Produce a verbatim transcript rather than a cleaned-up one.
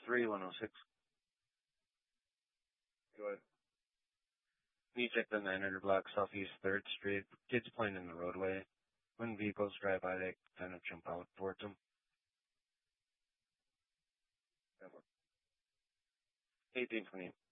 three one oh six. Go ahead. Can you check the nine hundred block Southeast third Street? Kids playing in the roadway. When vehicles drive by, they kind of jump out towards them. eighteen twenty.